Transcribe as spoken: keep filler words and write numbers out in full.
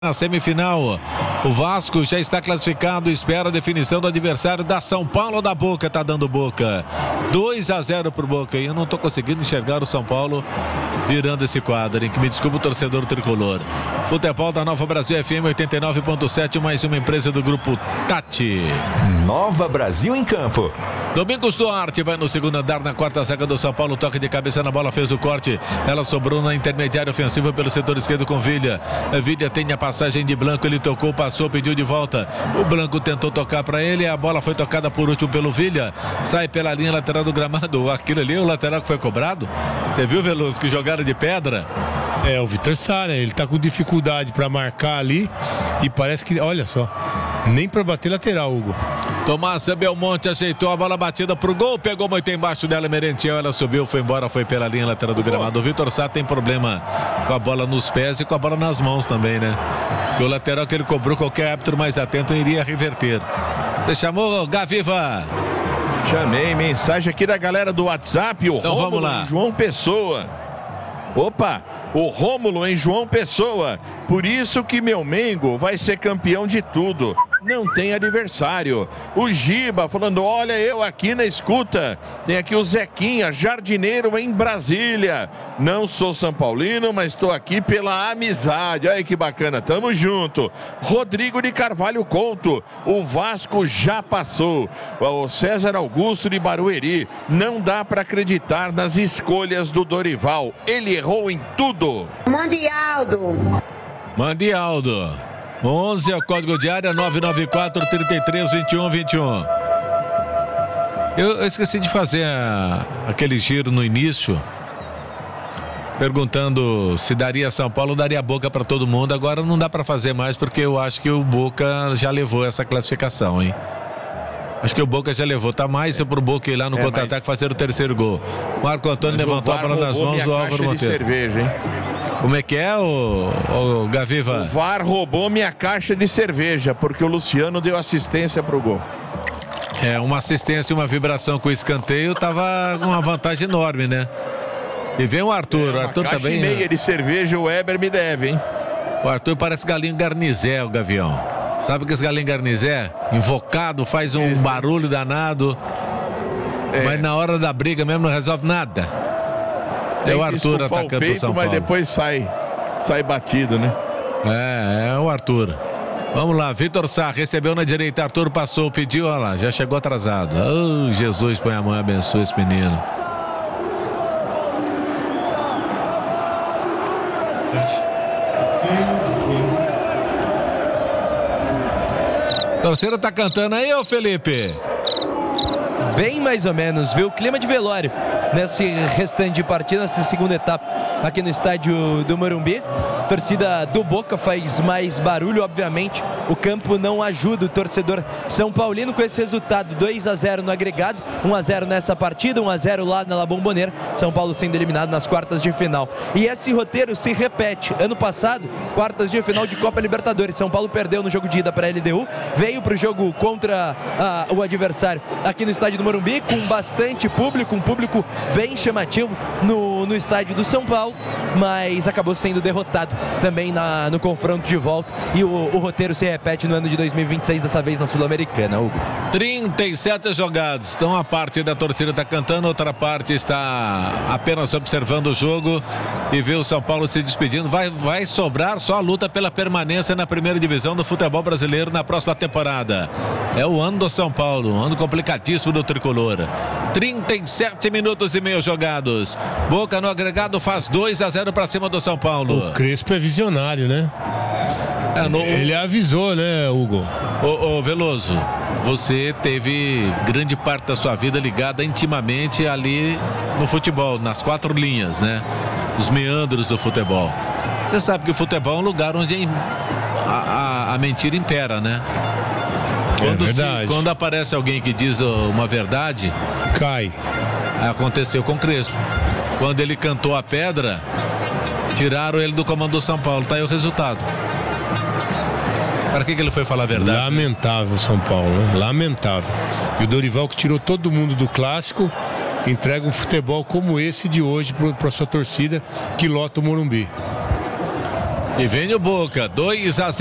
Na semifinal, o Vasco já está classificado, espera a definição do adversário da São Paulo da Boca, tá dando Boca. dois a zero pro Boca e eu não tô conseguindo enxergar o São Paulo virando esse quadro, hein? Que me desculpa o torcedor tricolor. Futebol da Nova Brasil F M oitenta e nove ponto sete, mais uma empresa do grupo Tati. Nova Brasil em campo. Domingos Duarte vai no segundo andar, na quarta zaga do São Paulo, toque de cabeça na bola, fez o corte, ela sobrou na intermediária ofensiva pelo setor esquerdo com Vilha. A Vilha tem a passagem de Blanco, ele tocou, passou, pediu de volta. O Blanco tentou tocar para ele, a bola foi tocada por último pelo Vilha, sai pela linha lateral do gramado. Aquilo ali é o lateral que foi cobrado? Você viu, Veloso, que jogaram de pedra? É, o Vitor Sá, né? Ele tá com dificuldade para marcar ali e parece que, olha só, nem para bater lateral, Hugo. Tomás Belmonte ajeitou a bola batida pro gol, pegou muito embaixo dela, Merentiel, ela subiu, foi embora, foi pela linha lateral do gramado. O Vitor Sá tem problema com a bola nos pés e com a bola nas mãos também, né? Que o lateral que ele cobrou, qualquer árbitro mais atento iria reverter. Você chamou, Gaviva? Chamei, mensagem aqui da galera do WhatsApp, o então Rômulo vamos lá. João Pessoa. Opa, o Rômulo em João Pessoa. Por isso que meu Mengo vai ser campeão de tudo. Não tem adversário. O Giba falando, olha eu aqui na escuta. Tem aqui o Zequinha, jardineiro em Brasília. Não sou São Paulino, mas estou aqui pela amizade. Olha que bacana, tamo junto. Rodrigo de Carvalho Couto, o Vasco já passou. O César Augusto de Barueri, não dá para acreditar nas escolhas do Dorival. Ele errou em tudo. Mandialdo. Mandialdo. onze é o código de área, nove nove quatro, trinta e três, vinte e um, vinte e um. Eu, eu esqueci de fazer a, aquele giro no início, perguntando se daria São Paulo, daria Boca para todo mundo. Agora não dá para fazer mais, porque eu acho que o Boca já levou essa classificação, hein? Acho que o Boca já levou, tá mais é pro Boca ir lá no é, contra-ataque mas... fazer o terceiro gol. Marco Antônio mas levantou a bola nas mãos do Álvaro Monteiro. Cerveja, hein? Como é que é, o, o Gaviva? O V A R roubou minha caixa de cerveja, porque o Luciano deu assistência pro gol. É, uma assistência e uma vibração com o escanteio, tava com uma vantagem enorme, né? E vem o Arthur, é, o Arthur caixa também. E meia de cerveja o Weber me deve, hein? O Arthur parece galinho garnizé, o Gavião. Sabe que esse galinho garnizé, invocado, faz um esse... barulho danado, é. Mas na hora da briga mesmo não resolve nada. Tem é o Arthur atacando o peito, São Paulo. Mas depois sai, sai batido, né? É, é o Arthur. Vamos lá, Vitor Sá recebeu na direita, Arthur passou, pediu, olha lá, já chegou atrasado. Oh, Jesus, põe a mão e abençoa esse menino. Torcida tá cantando aí, ô Felipe? Bem mais ou menos, viu? Clima de velório nesse restante de partida, nessa segunda etapa aqui no estádio do Morumbi. Torcida do Boca faz mais barulho, obviamente. O campo não ajuda o torcedor São Paulino com esse resultado, dois a zero no agregado, um a zero nessa partida, um a zero lá na La Bombonera. São Paulo sendo eliminado nas quartas de final. E esse roteiro se repete. Ano passado, quartas de final de Copa Libertadores. São Paulo perdeu no jogo de ida para a L D U, veio para o jogo contra a, o adversário aqui no estádio do Morumbi, com bastante público, um público bem chamativo no, no estádio do São Paulo, mas acabou sendo derrotado também na, no confronto de volta. E o, o roteiro se repete no ano de dois mil e vinte e seis, dessa vez na Sul-Americana, Hugo. trinta e sete jogados. Então a parte da torcida está cantando, outra parte está apenas observando o jogo e vê o São Paulo se despedindo. Vai, vai sobrar só a luta pela permanência na primeira divisão do futebol brasileiro na próxima temporada. É o ano do São Paulo, um ano complicadíssimo do tricolor. trinta e sete minutos e meio jogados. Boca no agregado faz dois a zero para cima do São Paulo. O Crespo é visionário, né? É, no... Ele avisou, né, Hugo? Ô, ô, Veloso, você teve grande parte da sua vida ligada intimamente ali no futebol, nas quatro linhas, né? Os meandros do futebol. Você sabe que o futebol é um lugar onde a, a, a mentira impera, né? Quando, é verdade. Se, quando aparece alguém que diz uma verdade, cai. Aconteceu com o Crespo. Quando ele cantou a pedra, tiraram ele do comando do São Paulo. Tá aí o resultado. Para que, que ele foi falar a verdade? Lamentável São Paulo, né? Lamentável. E o Dorival, que tirou todo mundo do clássico, entrega um futebol como esse de hoje para sua torcida que lota o Morumbi. E vem o Boca, dois a zero.